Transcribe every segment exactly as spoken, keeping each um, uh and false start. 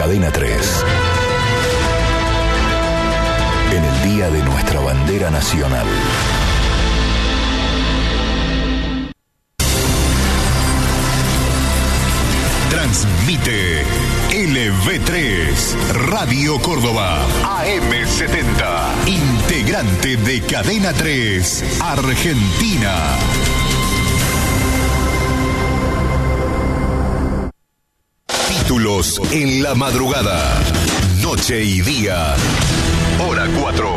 Cadena tres. En el día de nuestra bandera nacional. Transmite L V tres, Radio Córdoba, A M setenta, integrante de Cadena tres, Argentina. Títulos en la madrugada, noche y día, hora cuatro.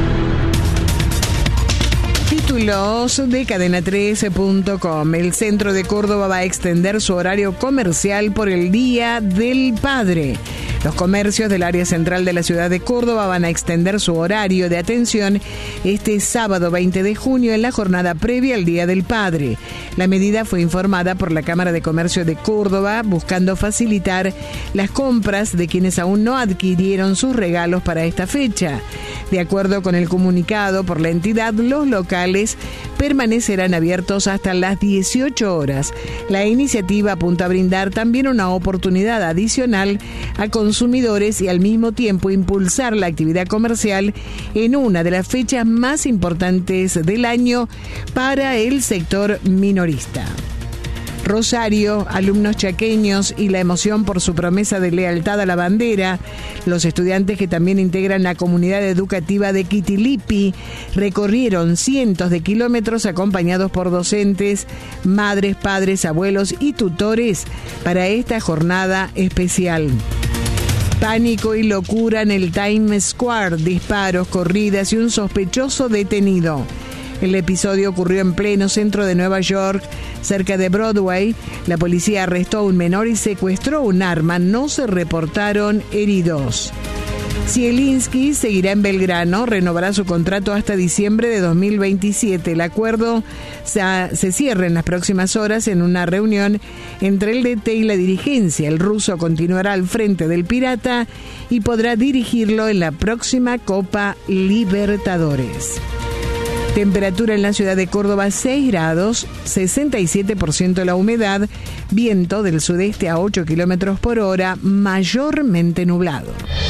Títulos de cadena trece punto com. El centro de Córdoba va a extender su horario comercial por el Día del Padre. Los comercios del área central de la ciudad de Córdoba van a extender su horario de atención este sábado veinte de junio en la jornada previa al Día del Padre. La medida fue informada por la Cámara de Comercio de Córdoba, buscando facilitar las compras de quienes aún no adquirieron sus regalos para esta fecha. De acuerdo con el comunicado por la entidad, los locales permanecerán abiertos hasta las dieciocho horas. La iniciativa apunta a brindar también una oportunidad adicional a consumidores y al mismo tiempo impulsar la actividad comercial en una de las fechas más importantes del año para el sector minorista. Rosario, alumnos chaqueños y la emoción por su promesa de lealtad a la bandera. Los estudiantes que también integran la comunidad educativa de Quitilipi recorrieron cientos de kilómetros acompañados por docentes, madres, padres, abuelos y tutores para esta jornada especial. Pánico y locura en el Times Square, disparos, corridas y un sospechoso detenido. El episodio ocurrió en pleno centro de Nueva York, cerca de Broadway. La policía arrestó a un menor y secuestró un arma. No se reportaron heridos. Zielinski seguirá en Belgrano, renovará su contrato hasta diciembre de dos mil veintisiete. El acuerdo se, se cierra en las próximas horas en una reunión entre el D T y la dirigencia. El ruso continuará al frente del Pirata y podrá dirigirlo en la próxima Copa Libertadores. Temperatura en la ciudad de Córdoba seis grados, sesenta y siete por ciento la humedad, viento del sudeste a ocho kilómetros por hora, mayormente nublado.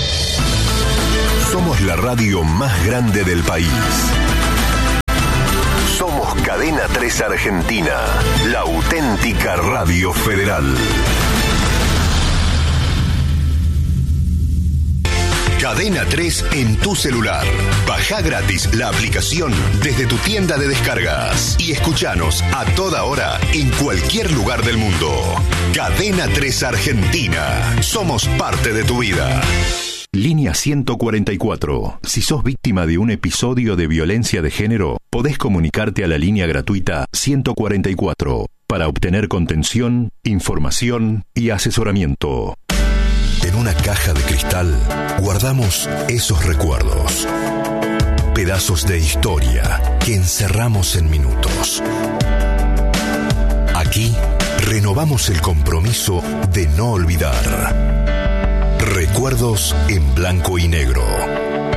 Somos la radio más grande del país. Somos Cadena tres Argentina, la auténtica radio federal. Cadena tres en tu celular. Baja gratis la aplicación desde tu tienda de descargas y escuchanos a toda hora en cualquier lugar del mundo. Cadena tres Argentina. Somos parte de tu vida. Línea ciento cuarenta y cuatro. Si sos víctima de un episodio de violencia de género, podés comunicarte a la línea gratuita ciento cuarenta y cuatro para obtener contención, información y asesoramiento. En una caja de cristal guardamos esos recuerdos, pedazos de historia que encerramos en minutos. Aquí renovamos el compromiso de no olvidar. Recuerdos en blanco y negro.